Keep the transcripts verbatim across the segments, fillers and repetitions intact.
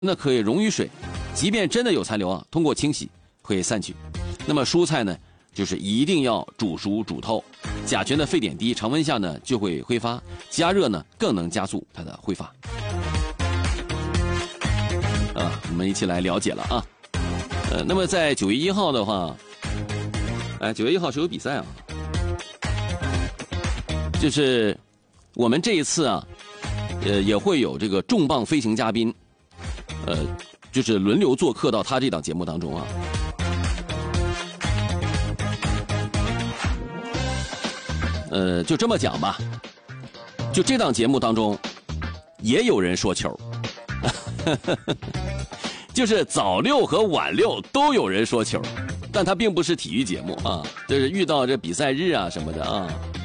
那可以溶于水，即便真的有残留啊，通过清洗可以散去。那么蔬菜呢，就是一定要煮熟煮透，甲醛的沸点低，常温下呢就会挥发，加热呢更能加速它的挥发。啊，我们一起来了解了啊。呃，那么在九月一号的话，哎，九月一号是有比赛啊，就是我们这一次啊，呃，也会有这个重磅飞行嘉宾，呃，就是轮流做客到他这档节目当中啊。呃，就这么讲吧，就这档节目当中，也有人说球。就是早六和晚六都有人说球，但它并不是体育节目啊，就是遇到这比赛日啊什么的啊，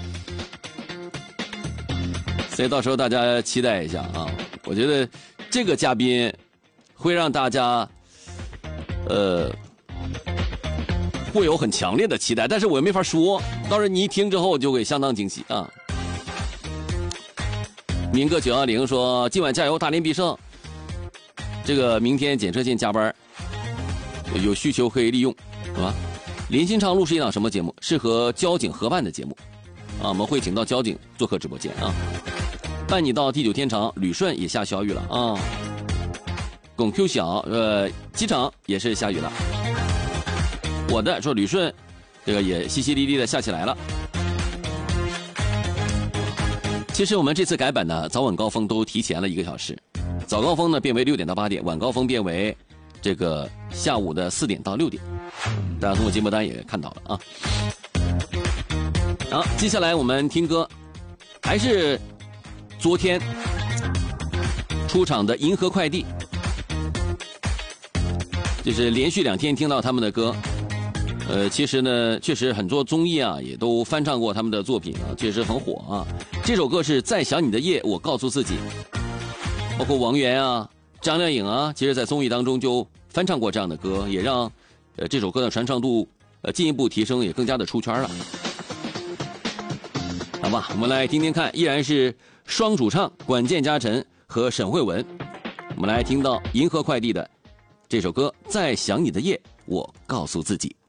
所以到时候大家期待一下啊。我觉得这个嘉宾会让大家呃会有很强烈的期待，但是我又没法说，到时候你一听之后就会相当惊喜啊。民哥九幺零说今晚加油，大连必胜。这个明天检测线加班，有需求可以利用，是吧？林新畅录是一档什么节目？是和交警合办的节目，啊，我们会请到交警做客直播间啊。伴你到地久天长，旅顺也下小雨了啊。拱 Q 小，呃，机场也是下雨了。我的说旅顺，这个也淅淅沥沥的下起来了。其实我们这次改版呢，早晚高峰都提前了一个小时。早高峰呢变为六点到八点，晚高峰变为这个下午的四点到六点。大家通过节目单也看到了啊。好，接下来我们听歌，还是昨天出场的银河快递，就是连续两天听到他们的歌。呃，其实呢，确实很多综艺啊也都翻唱过他们的作品啊，确实很火啊。这首歌是《再想你的夜》，我告诉自己。包括王源啊、张靓颖啊，其实在综艺当中就翻唱过这样的歌，也让呃这首歌的传唱度呃进一步提升，也更加的出圈了。好吧，我们来听听看，依然是双主唱管健嘉诚和沈慧文，我们来听到银河快递的这首歌《再想你的夜》，我告诉自己。